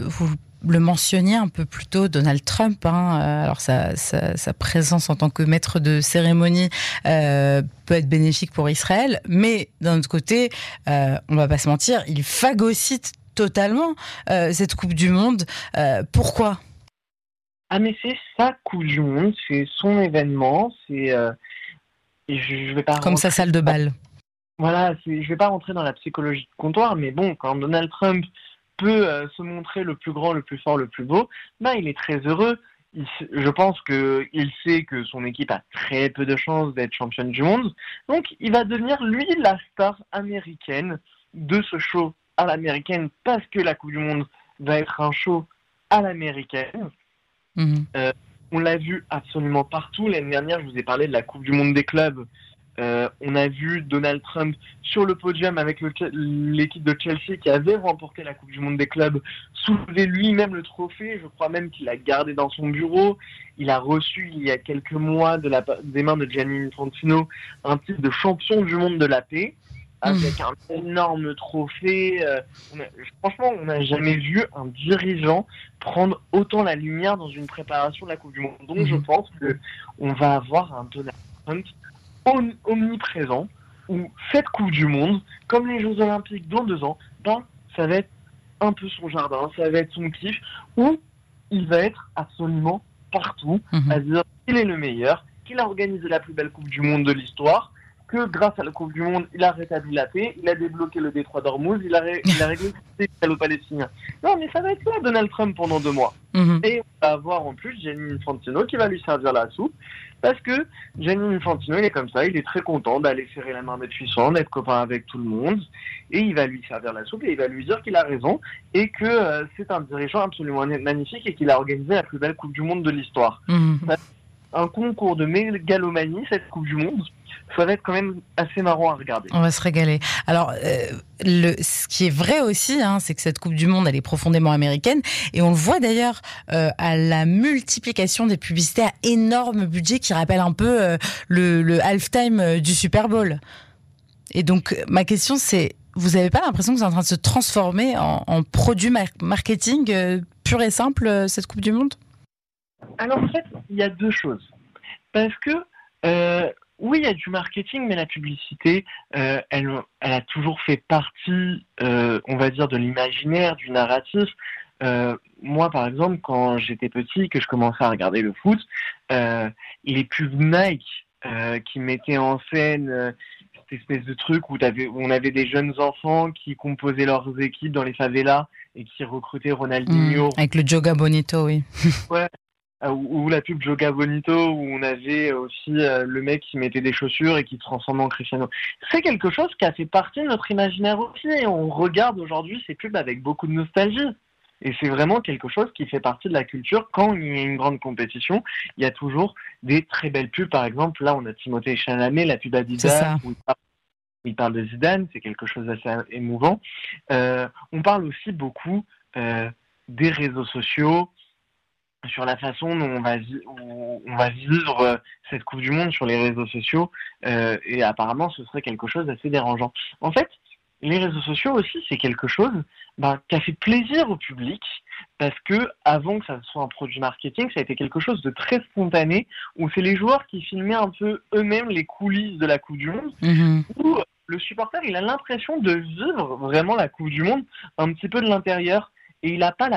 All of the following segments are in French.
vous le mentionniez un peu plus tôt, Donald Trump, alors sa présence en tant que maître de cérémonie peut être bénéfique pour Israël, mais d'un autre côté, on va pas se mentir, il phagocyte totalement cette Coupe du Monde. Pourquoi ? Ah mais c'est sa Coupe du Monde, c'est son événement, c'est je vais pas comme sa salle de bal. Voilà, je vais pas rentrer dans la psychologie de comptoir, mais bon, quand Donald Trump peut se montrer le plus grand, le plus fort, le plus beau, il est très heureux. Je pense qu'il sait que son équipe a très peu de chances d'être championne du monde, donc il va devenir lui la star américaine de ce show à l'américaine, parce que la Coupe du Monde va être un show à l'américaine. On l'a vu absolument partout. L'année dernière, je vous ai parlé de la Coupe du Monde des clubs. On a vu Donald Trump sur le podium avec l'équipe de Chelsea qui avait remporté la Coupe du Monde des clubs, soulever lui-même le trophée. Je crois même qu'il l'a gardé dans son bureau. Il a reçu il y a quelques mois des mains de Gianni Infantino un titre de champion du monde de la paix avec un énorme trophée. Franchement, on n'a jamais vu un dirigeant prendre autant la lumière dans une préparation de la Coupe du Monde. Donc je pense qu'on va avoir un Donald Trump omniprésent, où cette Coupe du Monde, comme les Jeux Olympiques dans 2 ans, ça va être un peu son jardin, ça va être son kiff, où il va être absolument partout, à dire qu'il est le meilleur, qu'il a organisé la plus belle Coupe du Monde de l'histoire, que grâce à la Coupe du Monde, il a rétabli la paix, il a débloqué le détroit d'Ormuz, il a réglé les Israélo-Palestiniens. Non, mais ça va être ça, Donald Trump, pendant 2 mois. Et on va avoir en plus Gianni Infantino qui va lui servir la soupe, parce que Gianni Infantino, il est comme ça, il est très content d'aller serrer la main des puissants, d'être copain avec tout le monde, et il va lui servir la soupe, et il va lui dire qu'il a raison, et que c'est un dirigeant absolument magnifique, et qu'il a organisé la plus belle Coupe du Monde de l'histoire. Un concours de mégalomanie, cette Coupe du Monde, ça va être quand même assez marrant à regarder. On va se régaler. Alors, ce qui est vrai aussi, c'est que cette Coupe du Monde, elle est profondément américaine. Et on le voit d'ailleurs à la multiplication des publicités à énorme budget qui rappelle un peu le halftime du Super Bowl. Et donc, ma question, c'est, vous n'avez pas l'impression que c'est en train de se transformer en produit marketing pur et simple, cette Coupe du Monde ? Alors, en fait, il y a 2 choses. Parce que oui, il y a du marketing, mais la publicité, elle a toujours fait partie, on va dire, de l'imaginaire, du narratif. Moi, par exemple, quand j'étais petit, que je commençais à regarder le foot, les pubs Nike qui mettaient en scène cette espèce de truc où on avait des jeunes enfants qui composaient leurs équipes dans les favelas et qui recrutaient Ronaldinho. Avec le Joga Bonito, oui. Ouais. Ou la pub Joga Bonito, où on avait aussi le mec qui mettait des chaussures et qui se transformait en Cristiano. C'est quelque chose qui a fait partie de notre imaginaire aussi, et on regarde aujourd'hui ces pubs avec beaucoup de nostalgie. Et c'est vraiment quelque chose qui fait partie de la culture. Quand il y a une grande compétition, il y a toujours des très belles pubs. Par exemple, là, on a Timothée Chalamet, la pub Adidas, où il parle de Zidane, c'est quelque chose d'assez émouvant. On parle aussi beaucoup des réseaux sociaux, sur la façon dont on va vivre cette Coupe du Monde sur les réseaux sociaux, et apparemment ce serait quelque chose d'assez dérangeant. En fait, les réseaux sociaux aussi, c'est quelque chose qui a fait plaisir au public, parce que avant que ça soit un produit marketing, ça a été quelque chose de très spontané, où c'est les joueurs qui filmaient un peu eux-mêmes les coulisses de la Coupe du Monde, où le supporter, il a l'impression de vivre vraiment la Coupe du Monde un petit peu de l'intérieur. Et il n'a pas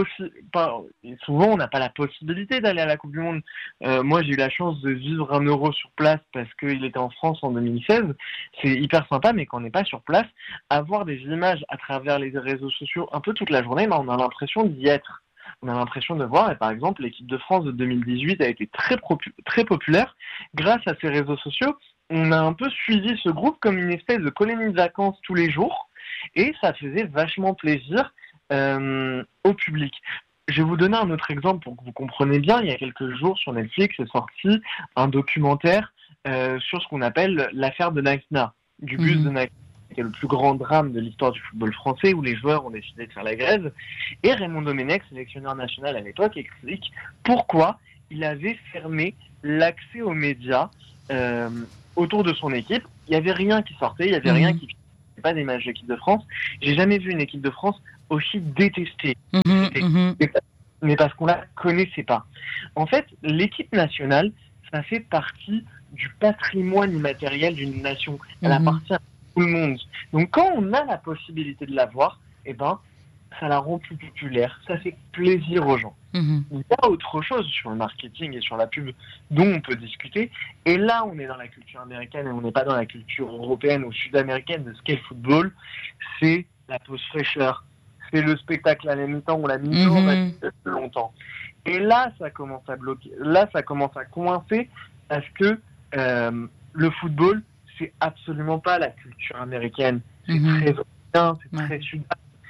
souvent on n'a pas la possibilité d'aller à la Coupe du Monde. Moi, j'ai eu la chance de vivre un Euro sur place parce qu'il était en France en 2016. C'est hyper sympa, mais quand on n'est pas sur place, avoir des images à travers les réseaux sociaux un peu toute la journée, on a l'impression d'y être. On a l'impression de voir, et par exemple, l'équipe de France de 2018 a été très populaire. Grâce à ces réseaux sociaux, on a un peu suivi ce groupe comme une espèce de colonie de vacances tous les jours, et ça faisait vachement plaisir au public. Je vais vous donner un autre exemple pour que vous compreniez bien. Il y a quelques jours sur Netflix est sorti un documentaire sur ce qu'on appelle l'affaire de Naïsna, du bus de Naïsna, qui est le plus grand drame de l'histoire du football français, où les joueurs ont décidé de faire la grève. Et Raymond Domenech, sélectionneur national à l'époque, explique pourquoi il avait fermé l'accès aux médias autour de son équipe. Il n'y avait rien qui sortait, il n'y avait rien qui... pas des matchs de l'équipe de France. J'ai jamais vu une équipe de France aussi détestée. existait, mais parce qu'on la connaissait pas. En fait, l'équipe nationale, ça fait partie du patrimoine immatériel d'une nation. Elle appartient à tout le monde. Donc quand on a la possibilité de la voir, eh ben, ça la rend plus populaire, ça fait plaisir aux gens. Il y a autre chose sur le marketing et sur la pub dont on peut discuter. Et là, on est dans la culture américaine et on n'est pas dans la culture européenne ou sud-américaine de ce qu'est le football. C'est la pause fraîcheur. C'est le spectacle à la mi-temps ou la mi-temps on va dire depuis longtemps. Et là, ça commence à bloquer. Là, ça commence à coincer parce que le football, c'est absolument pas la culture américaine. C'est très européen, c'est très sud.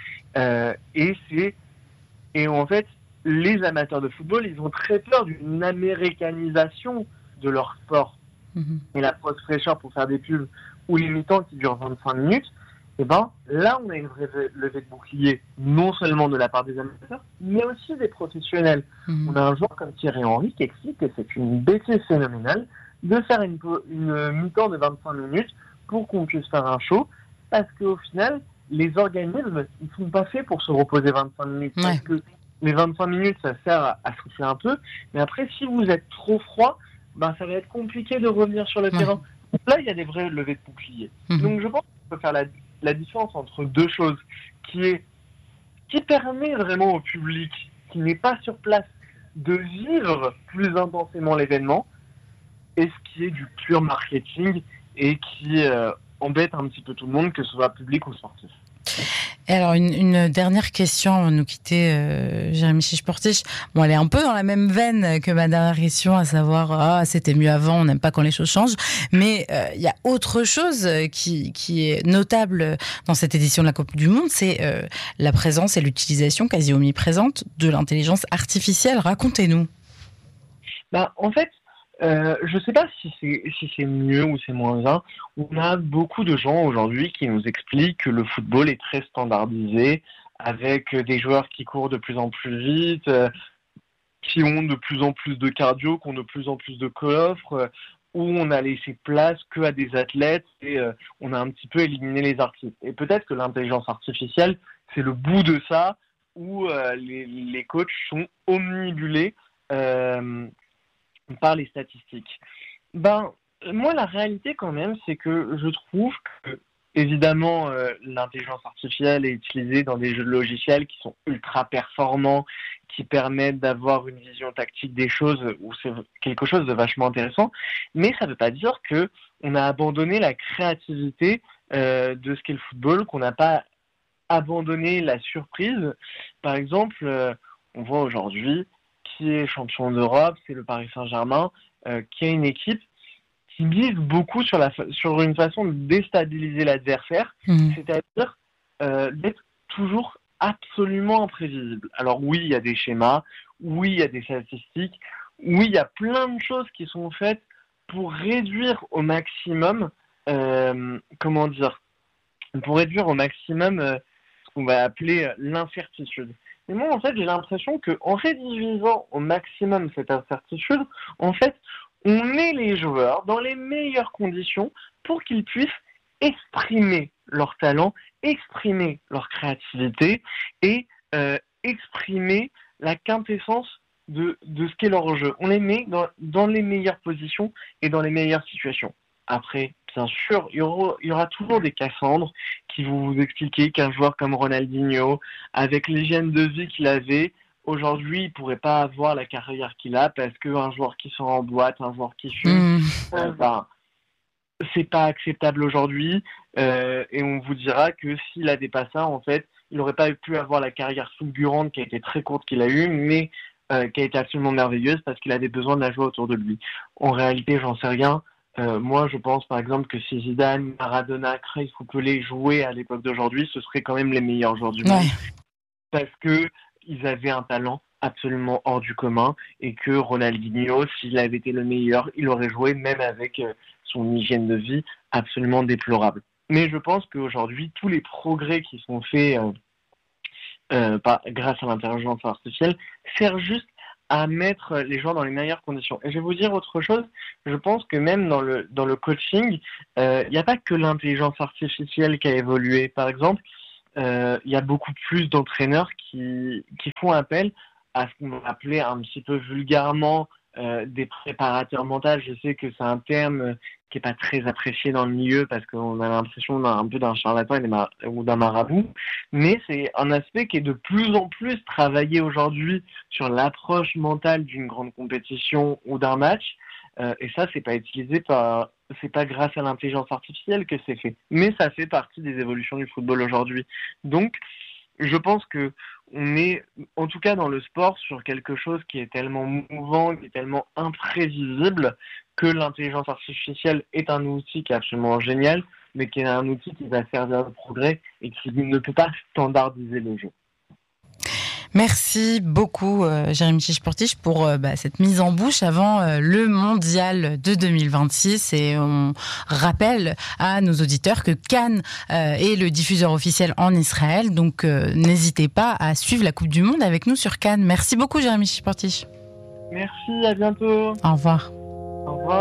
Et en fait, les amateurs de football, ils ont très peur d'une américanisation de leur sport. Et la pause fraîcheur pour faire des pubs ou les mi-temps qui durent 25 minutes, et ben là, on a une vraie levée de bouclier, non seulement de la part des amateurs, mais aussi des professionnels. On a un joueur comme Thierry Henry qui explique que c'est une bêtise phénoménale de faire une mi-temps de 25 minutes pour qu'on puisse faire un show, parce qu'au final, les organismes, ils ne sont pas faits pour se reposer 25 minutes. Parce que les 25 minutes, ça sert à souffler un peu. Mais après, si vous êtes trop froid, ben, ça va être compliqué de revenir sur le terrain. Donc là, il y a des vraies levées de boucliers. Donc je pense qu'on peut faire la différence entre deux choses qui permet vraiment au public qui n'est pas sur place de vivre plus intensément l'événement et ce qui est du pur marketing et qui embête un petit peu tout le monde, que ce soit public ou sportif. Et alors, une dernière question avant de nous quitter, Jérémy Chiche-Portiche. Bon, elle est un peu dans la même veine que ma dernière question, à savoir, c'était mieux avant, on n'aime pas quand les choses changent. Mais il y a autre chose qui est notable dans cette édition de la Coupe du Monde, c'est la présence et l'utilisation quasi omniprésente de l'intelligence artificielle. Racontez-nous. En fait, je ne sais pas si c'est mieux ou c'est moins bien. On a beaucoup de gens aujourd'hui qui nous expliquent que le football est très standardisé, avec des joueurs qui courent de plus en plus vite, qui ont de plus en plus de cardio, qui ont de plus en plus de coffres, où on a laissé place qu'à des athlètes et on a un petit peu éliminé les artistes. Et peut-être que l'intelligence artificielle, c'est le bout de ça, où les coachs sont omnibulés par les statistiques. Moi, la réalité quand même, c'est que je trouve que, évidemment, l'intelligence artificielle est utilisée dans des jeux de logiciels qui sont ultra performants, qui permettent d'avoir une vision tactique des choses, où c'est quelque chose de vachement intéressant, mais ça ne veut pas dire qu'on a abandonné la créativité de ce qu'est le football, qu'on n'a pas abandonné la surprise. Par exemple, on voit aujourd'hui qui est champion d'Europe, c'est le Paris Saint-Germain, qui a une équipe qui mise beaucoup sur une façon de déstabiliser l'adversaire, c'est-à-dire d'être toujours absolument imprévisible. Alors oui, il y a des schémas, oui, il y a des statistiques, oui, il y a plein de choses qui sont faites pour réduire au maximum, ce qu'on va appeler l'incertitude. Mais moi, en fait, j'ai l'impression qu'en réduisant au maximum cette incertitude, en fait, on met les joueurs dans les meilleures conditions pour qu'ils puissent exprimer leur talent, exprimer leur créativité et exprimer la quintessence de ce qu'est leur jeu. On les met dans les meilleures positions et dans les meilleures situations. Après, bien sûr, il y aura toujours des Cassandres qui vont vous expliquer qu'un joueur comme Ronaldinho, avec l'hygiène de vie qu'il avait, aujourd'hui, il ne pourrait pas avoir la carrière qu'il a parce qu'un joueur qui sort en boîte, un joueur qui fume, c'est pas acceptable aujourd'hui. Et on vous dira que s'il n'avait pas ça, en fait, il n'aurait pas pu avoir la carrière fulgurante qui a été très courte qu'il a eue, mais qui a été absolument merveilleuse parce qu'il avait besoin de la joie autour de lui. En réalité, j'en sais rien. Moi, je pense par exemple que si Zidane, Maradona, Cruyff ou Pelé jouaient à l'époque d'aujourd'hui, ce seraient quand même les meilleurs joueurs du monde. Parce qu'ils avaient un talent absolument hors du commun et que Ronaldinho, s'il avait été le meilleur, il aurait joué même avec son hygiène de vie absolument déplorable. Mais je pense qu'aujourd'hui, tous les progrès qui sont faits grâce à l'intelligence artificielle servent juste à mettre les gens dans les meilleures conditions. Et je vais vous dire autre chose, je pense que même dans le coaching, il n'y a pas que l'intelligence artificielle qui a évolué. Par exemple, il y a beaucoup plus d'entraîneurs qui font appel à ce qu'on va appeler un petit peu vulgairement des préparateurs mentaux. Je sais que c'est un terme qui est pas très apprécié dans le milieu parce qu'on a l'impression d'un peu d'un charlatan ou d'un marabout, mais c'est un aspect qui est de plus en plus travaillé aujourd'hui sur l'approche mentale d'une grande compétition ou d'un match. Et ça, c'est pas grâce à l'intelligence artificielle que c'est fait, mais ça fait partie des évolutions du football aujourd'hui. Donc, je pense que on est, en tout cas dans le sport, sur quelque chose qui est tellement mouvant, qui est tellement imprévisible, que l'intelligence artificielle est un outil qui est absolument génial, mais qui est un outil qui va servir de progrès et qui ne peut pas standardiser le jeu. Merci beaucoup, Jérémy Chiche-Portiche, pour cette mise en bouche avant le mondial de 2026. Et on rappelle à nos auditeurs que Cannes est le diffuseur officiel en Israël. Donc, n'hésitez pas à suivre la Coupe du Monde avec nous sur Cannes. Merci beaucoup, Jérémy Chiche-Portiche. Merci, à bientôt. Au revoir.